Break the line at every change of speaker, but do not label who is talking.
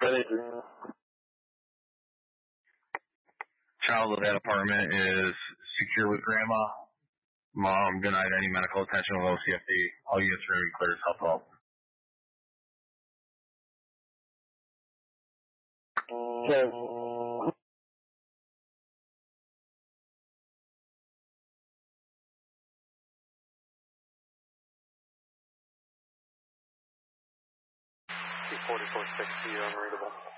Child of that apartment is secure with grandma. Mom denied any medical attention with OCFD. All units are going to be cleared as help.
Okay.
4460, unreadable.